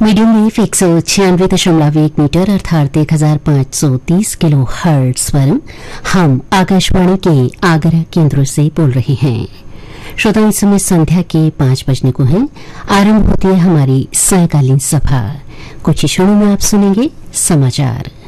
Medium wave 196.1 metre अर्थात 1530 kilo hertz पर हम आकाशवाणी के आगरा केंद्र से बोल रहे हैं। श्रोताओं, इस समय संध्या के 5 बजने को हैं। आरंभ होती है हमारी सायकालीन सभा। कुछ क्षणों में आप सुनेंगे समाचार।